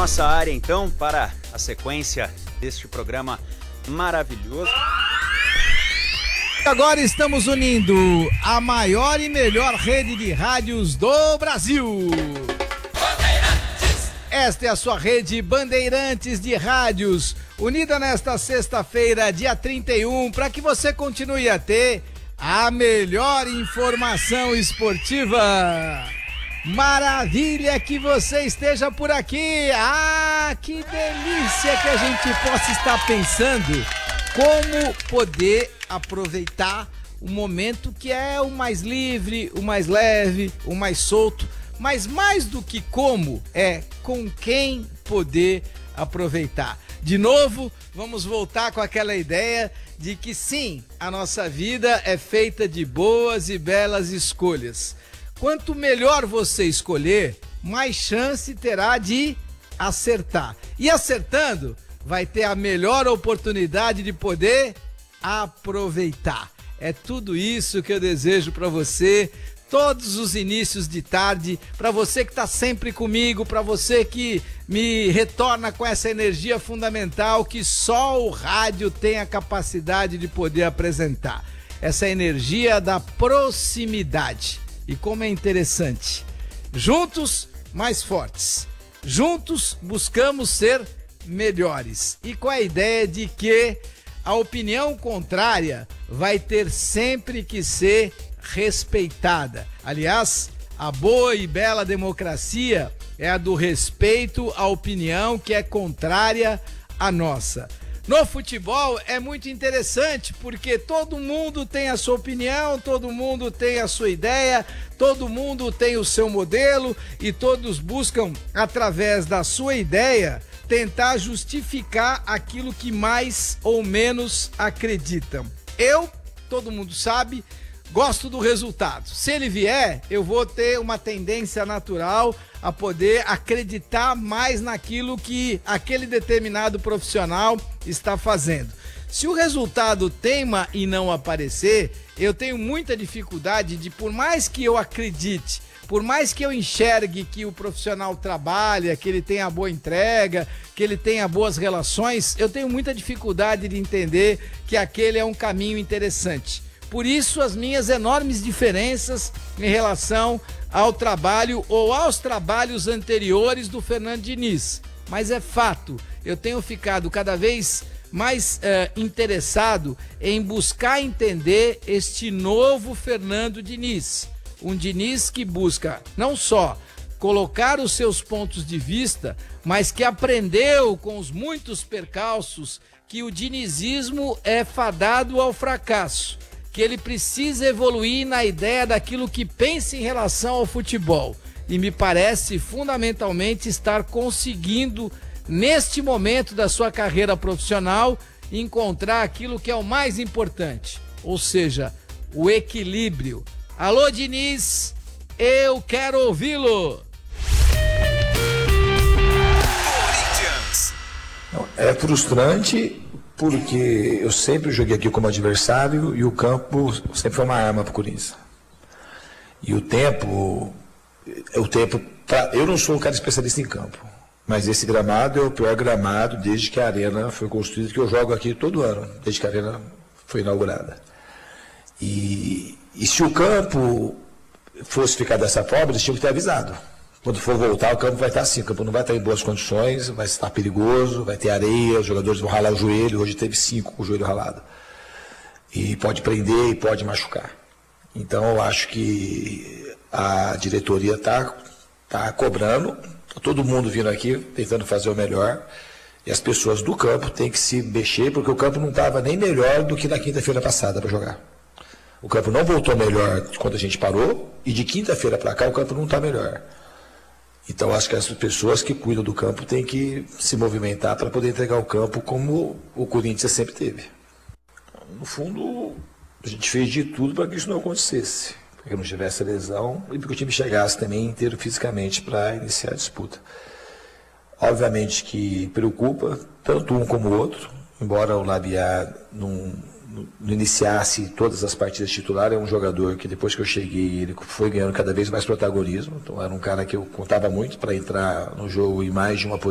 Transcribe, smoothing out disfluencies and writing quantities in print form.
nossa área então para a sequência deste programa maravilhoso. Agora estamos unindo a maior e melhor rede de rádios do Brasil. Esta é a sua rede Bandeirantes de Rádios, unida nesta sexta-feira, dia 31, para que você continue a ter a melhor informação esportiva. Maravilha que você esteja por aqui. Ah, que delícia que a gente possa estar pensando como poder aproveitar o momento que é o mais livre, o mais leve, o mais solto. Mas mais do que como, é com quem poder aproveitar. De novo, vamos voltar com aquela ideia de que sim, a nossa vida é feita de boas e belas escolhas. Quanto melhor você escolher, mais chance terá de acertar. E acertando, vai ter a melhor oportunidade de poder aproveitar. É tudo isso que eu desejo para você. Todos os inícios de tarde, para você que está sempre comigo, para você que me retorna com essa energia fundamental que só o rádio tem a capacidade de poder apresentar. Essa energia da proximidade. E como é interessante, juntos mais fortes, juntos buscamos ser melhores. E com a ideia de que a opinião contrária vai ter sempre que ser respeitada. Aliás, a boa e bela democracia é a do respeito à opinião que é contrária à nossa. No futebol é muito interessante porque todo mundo tem a sua opinião, todo mundo tem a sua ideia, todo mundo tem o seu modelo e todos buscam, através da sua ideia, tentar justificar aquilo que mais ou menos acreditam. Eu, todo mundo sabe, gosto do resultado. Se ele vier, eu vou ter uma tendência natural a poder acreditar mais naquilo que aquele determinado profissional está fazendo. Se o resultado teima em não aparecer, eu tenho muita dificuldade de, por mais que eu acredite, por mais que eu enxergue que o profissional trabalha, que ele tenha boa entrega, que ele tenha boas relações, eu tenho muita dificuldade de entender que aquele é um caminho interessante. Por isso, as minhas enormes diferenças em relação ao trabalho ou aos trabalhos anteriores do Fernando Diniz. Mas é fato, eu tenho ficado cada vez mais interessado em buscar entender este novo Fernando Diniz. Um Diniz que busca não só colocar os seus pontos de vista, mas que aprendeu com os muitos percalços que o dinizismo é fadado ao fracasso. Que ele precisa evoluir na ideia daquilo que pensa em relação ao futebol. E me parece fundamentalmente estar conseguindo, neste momento da sua carreira profissional, encontrar aquilo que é o mais importante, ou seja, o equilíbrio. Alô, Diniz, eu quero ouvi-lo. É frustrante porque eu sempre joguei aqui como adversário e o campo sempre foi uma arma para o Corinthians. E o tempo, eu não sou um cara especialista em campo, mas esse gramado é o pior gramado desde que a arena foi construída, que eu jogo aqui todo ano, desde que a arena foi inaugurada. E se o campo fosse ficar dessa forma, eles tinham que ter avisado. Quando for voltar, o campo vai estar assim, o campo não vai estar em boas condições, vai estar perigoso, vai ter areia, os jogadores vão ralar o joelho, hoje teve 5 com o joelho ralado. E pode prender e pode machucar. Então eu acho que a diretoria está cobrando, tá todo mundo vindo aqui tentando fazer o melhor, e as pessoas do campo têm que se mexer, porque o campo não estava nem melhor do que na quinta-feira passada para jogar. O campo não voltou melhor quando a gente parou, e de quinta-feira para cá o campo não está melhor. Então, acho que as pessoas que cuidam do campo têm que se movimentar para poder entregar o campo como o Corinthians sempre teve. No fundo, a gente fez de tudo para que isso não acontecesse, para que não tivesse lesão e para que o time chegasse também inteiro fisicamente para iniciar a disputa. Obviamente que preocupa tanto um como o outro, embora o Labiat não iniciasse todas as partidas titular, é um jogador que depois que eu cheguei ele foi ganhando cada vez mais protagonismo, então era um cara que eu contava muito para entrar no jogo em mais de uma posição.